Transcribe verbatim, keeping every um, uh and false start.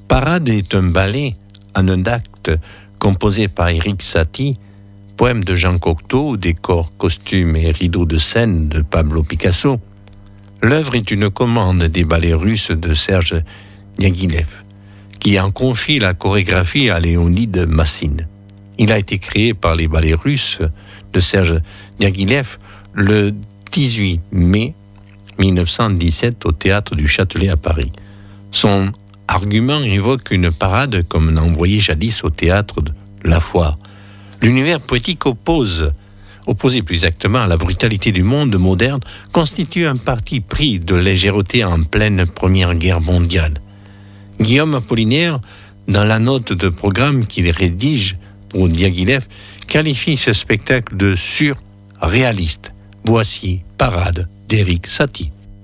Parade est un ballet en un acte composé par Erik Satie, poème de Jean Cocteau, décor, costumes et rideaux de scène de Pablo Picasso. L'œuvre est une commande des ballets russes de Serge Diaghilev, qui en confie la chorégraphie à Léonid Massine. Il a été créé par les ballets russes de Serge Diaghilev le dix-huit mai mille neuf cent dix-sept au théâtre du Châtelet à Paris. Son argument évoque une parade comme on en voyait jadis au théâtre de la Foire. L'univers poétique oppose, opposé plus exactement à la brutalité du monde moderne, constitue un parti pris de légèreté en pleine Première Guerre mondiale. Guillaume Apollinaire, dans la note de programme qu'il rédige pour Diaghilev, qualifie ce spectacle de surréaliste. Voici Parade d'Erik Satie.